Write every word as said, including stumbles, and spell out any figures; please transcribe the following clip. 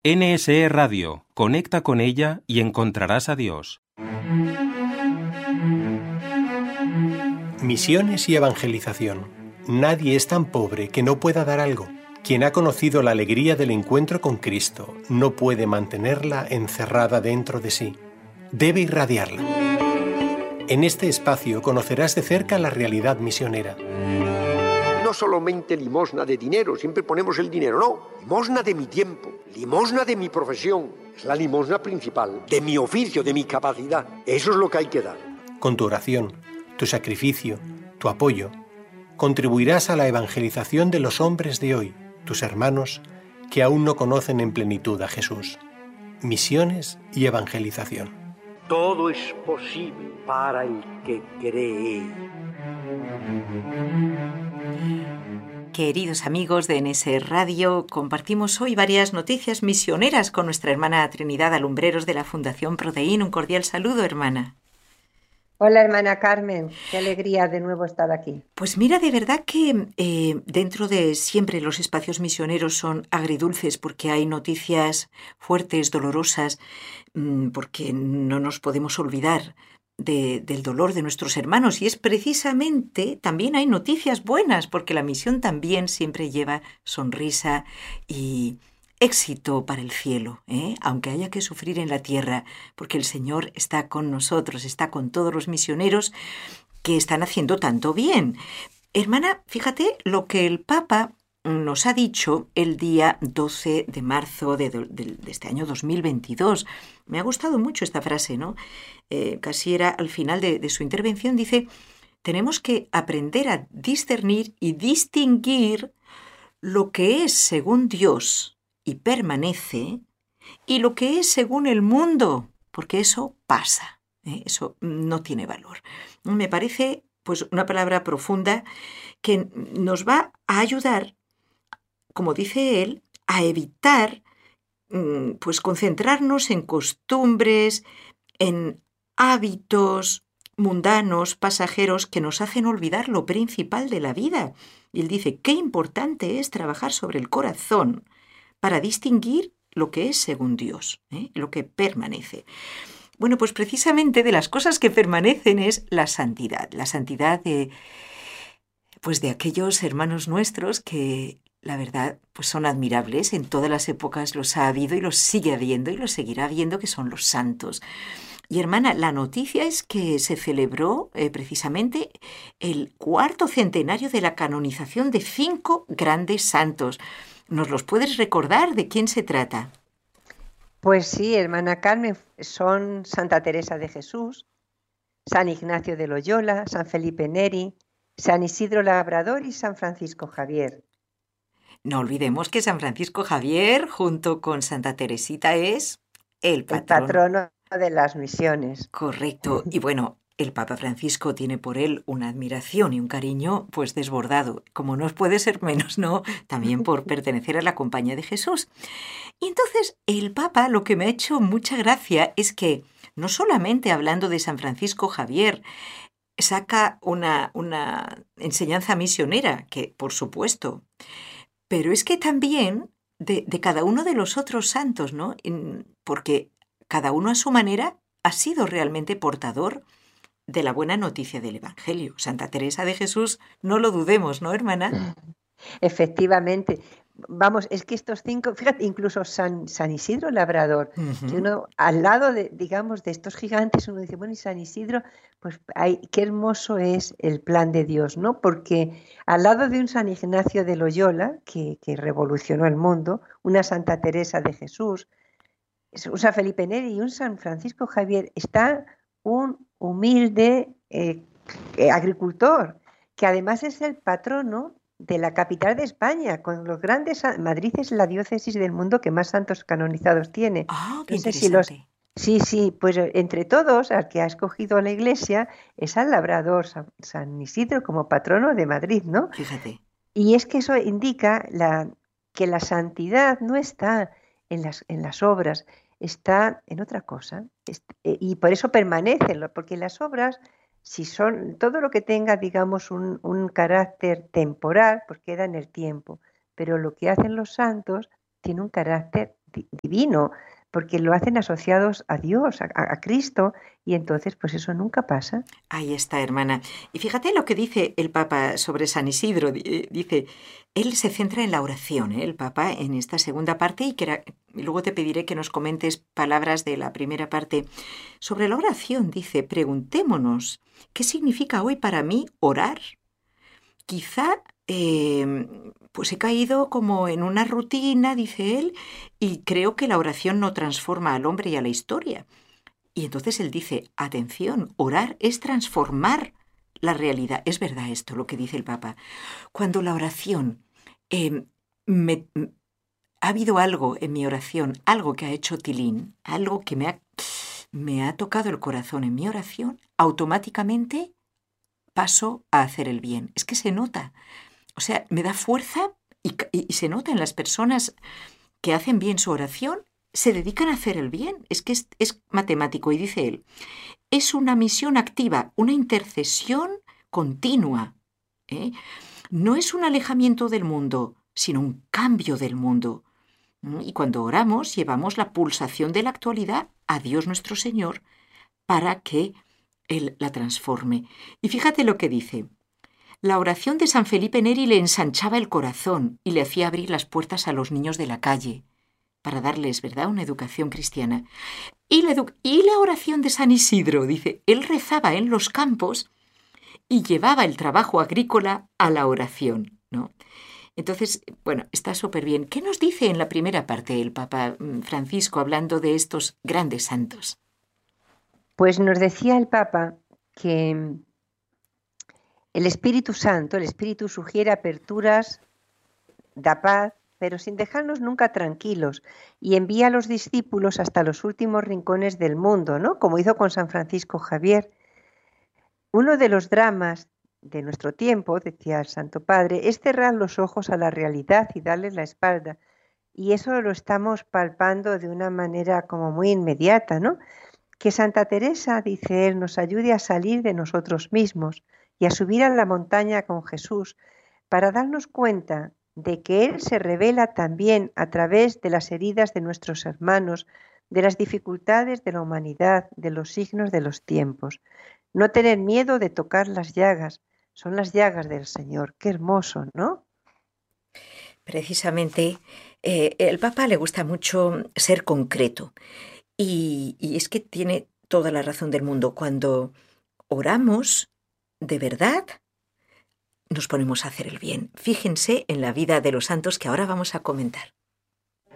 N S E Radio, conecta con ella y encontrarás a Dios. Misiones y evangelización. Nadie es tan pobre que no pueda dar algo. Quien ha conocido la alegría del encuentro con Cristo no puede mantenerla encerrada dentro de sí. Debe irradiarla. En este espacio conocerás de cerca la realidad misionera. No solamente limosna de dinero, siempre ponemos el dinero, no. Limosna de mi tiempo, limosna de mi profesión. Es la limosna principal, de mi oficio, de mi capacidad. Eso es lo que hay que dar. Con tu oración, tu sacrificio, tu apoyo, contribuirás a la evangelización de los hombres de hoy, tus hermanos, que aún no conocen en plenitud a Jesús. Misiones y evangelización. Todo es posible para el que cree. Queridos amigos de N S E Radio, compartimos hoy varias noticias misioneras con nuestra hermana Trinidad Alumbreros de la Fundación Prodeín. Un cordial saludo, hermana. Hola, hermana Carmen, qué alegría de nuevo estar aquí. Pues mira, de verdad que eh, dentro de siempre los espacios misioneros son agridulces porque hay noticias fuertes, dolorosas, mmm, porque no nos podemos olvidar de, del dolor de nuestros hermanos. Y es precisamente, también hay noticias buenas porque la misión también siempre lleva sonrisa y éxito para el cielo, ¿eh? Aunque haya que sufrir en la tierra, porque el Señor está con nosotros, está con todos los misioneros que están haciendo tanto bien. Hermana, fíjate lo que el Papa nos ha dicho el día doce de marzo de, de, de este año dos mil veintidós. Me ha gustado mucho esta frase, ¿no? Eh, casi era al final de, de su intervención, dice: tenemos que aprender a discernir y distinguir lo que es según Dios y permanece, y lo que es según el mundo, porque eso pasa, ¿eh? Eso no tiene valor. Me parece pues una palabra profunda que nos va a ayudar, como dice él, a evitar pues concentrarnos en costumbres, en hábitos mundanos, pasajeros, que nos hacen olvidar lo principal de la vida. Y él dice, qué importante es trabajar sobre el corazón para distinguir lo que es según Dios, ¿eh? Lo que permanece. Bueno, pues precisamente de las cosas que permanecen es la santidad, la santidad de, pues de aquellos hermanos nuestros que, la verdad, pues son admirables. En todas las épocas los ha habido y los sigue habiendo y los seguirá habiendo, que son los santos. Y hermana, la noticia es que se celebró eh, precisamente el cuarto centenario de la canonización de cinco grandes santos. ¿Nos los puedes recordar? ¿De quién se trata? Pues sí, hermana Carmen, son Santa Teresa de Jesús, San Ignacio de Loyola, San Felipe Neri, San Isidro Labrador y San Francisco Javier. No olvidemos que San Francisco Javier, junto con Santa Teresita, es el patrono. El patrono de las misiones. Correcto. Y bueno, el Papa Francisco tiene por él una admiración y un cariño pues desbordado, como no puede ser menos, ¿no? También por pertenecer a la Compañía de Jesús. Y entonces el Papa, lo que me ha hecho mucha gracia es que no solamente hablando de San Francisco Javier saca una, una enseñanza misionera, que por supuesto, pero es que también de, de cada uno de los otros santos, ¿no? Porque cada uno a su manera ha sido realmente portador de la buena noticia del Evangelio. Santa Teresa de Jesús, no lo dudemos, ¿no, hermana? Efectivamente. Vamos, es que estos cinco, fíjate, incluso San, San Isidro Labrador, uh-huh. que uno al lado de, digamos, de estos gigantes, uno dice, bueno, y San Isidro, pues ay, qué hermoso es el plan de Dios, ¿no? Porque al lado de un San Ignacio de Loyola, que, que revolucionó el mundo, una Santa Teresa de Jesús, un San Felipe Neri y un San Francisco Javier, está un humilde eh, agricultor, que además es el patrono de la capital de España, con los grandes... Madrid es la diócesis del mundo que más santos canonizados tiene. Ah, qué no sé interesante. Si los, sí, sí, pues entre todos, al que ha escogido la Iglesia es al Labrador, San, San Isidro, como patrono de Madrid, ¿no? Fíjate. Y es que eso indica la, que la santidad no está en las, en las obras, está en otra cosa. Y por eso permanecen, porque las obras... Si son todo lo que tenga, digamos, un, un carácter temporal, pues queda en el tiempo. Pero lo que hacen los santos tiene un carácter divino, porque lo hacen asociados a Dios, a, a Cristo, y entonces pues eso nunca pasa. Ahí está, hermana. Y fíjate lo que dice el Papa sobre San Isidro. Dice, él se centra en la oración, ¿eh? El Papa, en esta segunda parte, y, que era, y luego te pediré que nos comentes palabras de la primera parte. Sobre la oración, dice, preguntémonos, ¿qué significa hoy para mí orar? Quizá eh, pues he caído como en una rutina, dice él, y creo que la oración no transforma al hombre y a la historia. Y entonces él dice, atención, orar es transformar la realidad. Es verdad esto, lo que dice el Papa. Cuando la oración, eh, me, ha habido algo en mi oración, algo que ha hecho tilín, algo que me ha, me ha tocado el corazón en mi oración, automáticamente paso a hacer el bien. Es que se nota. O sea, me da fuerza y, y, y se nota en las personas que hacen bien su oración, se dedican a hacer el bien. Es que es, es matemático. Y dice él, es una misión activa, una intercesión continua. ¿eh? No es un alejamiento del mundo, sino un cambio del mundo. Y cuando oramos, llevamos la pulsación de la actualidad a Dios nuestro Señor para que Él la transforme. Y fíjate lo que dice. La oración de San Felipe Neri le ensanchaba el corazón y le hacía abrir las puertas a los niños de la calle para darles, ¿verdad?, una educación cristiana. Y la, edu- y la oración de San Isidro, dice, él rezaba en los campos y llevaba el trabajo agrícola a la oración, ¿no? Entonces, bueno, está súper bien. ¿Qué nos dice en la primera parte el Papa Francisco hablando de estos grandes santos? Pues nos decía el Papa que el Espíritu Santo, el Espíritu sugiere aperturas, da paz, pero sin dejarnos nunca tranquilos, y envía a los discípulos hasta los últimos rincones del mundo, ¿no? Como hizo con San Francisco Javier. Uno de los dramas de nuestro tiempo, decía el Santo Padre, es cerrar los ojos a la realidad y darles la espalda. Y eso lo estamos palpando de una manera como muy inmediata, ¿no? Que Santa Teresa, dice él, nos ayude a salir de nosotros mismos y a subir a la montaña con Jesús para darnos cuenta de que Él se revela también a través de las heridas de nuestros hermanos, de las dificultades de la humanidad, de los signos de los tiempos. No tener miedo de tocar las llagas, son las llagas del Señor. Qué hermoso, ¿no? Precisamente, eh, el Papa le gusta mucho ser concreto. Y, y es que tiene toda la razón del mundo. Cuando oramos de verdad, nos ponemos a hacer el bien. Fíjense en la vida de los santos que ahora vamos a comentar.